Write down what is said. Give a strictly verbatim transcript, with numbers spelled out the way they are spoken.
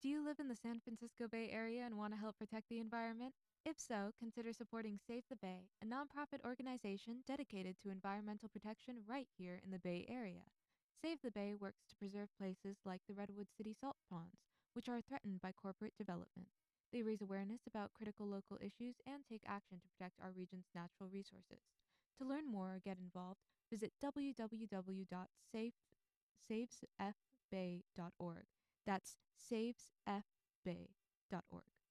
Do you live in the San Francisco Bay Area and want to help protect the environment? If so, consider supporting Save the Bay, a nonprofit organization dedicated to environmental protection right here in the Bay Area. Save the Bay works to preserve places like the Redwood City salt ponds, which are threatened by corporate development. They raise awareness about critical local issues and take action to protect our region's natural resources. To learn more or get involved, visit w w w dot safe saves f bay dot org. That's saves f bay dot org.